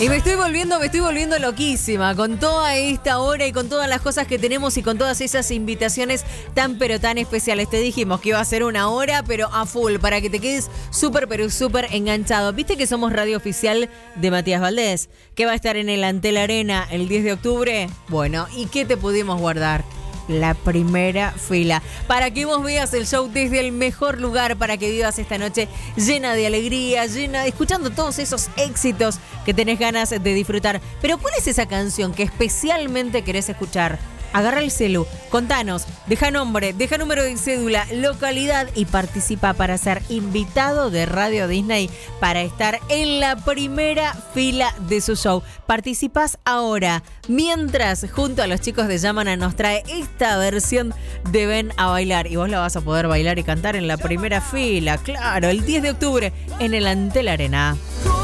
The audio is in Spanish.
Y me estoy volviendo loquísima con toda esta hora y con todas las cosas que tenemos y con todas esas invitaciones tan pero tan especiales. Te dijimos que iba a ser una hora, pero a full, para que te quedes súper pero súper enganchado. ¿Viste que somos radio oficial de Matías Valdés? Que va a estar en el Antel Arena el 10 de octubre. Bueno, ¿y qué te pudimos guardar? La primera fila, para que vos veas el show desde el mejor lugar, para que vivas esta noche llena de alegría, escuchando todos esos éxitos que tenés ganas de disfrutar. Pero ¿cuál es esa canción que especialmente querés escuchar? Agarra el celu, contanos, deja nombre, deja número de cédula, localidad y participa para ser invitado de Radio Disney para estar en la primera fila de su show. Participás ahora, mientras junto a los chicos de Yamana nos trae esta versión de Ven a Bailar. Y vos la vas a poder bailar y cantar en la primera fila, claro, el 10 de octubre en el Antel Arena.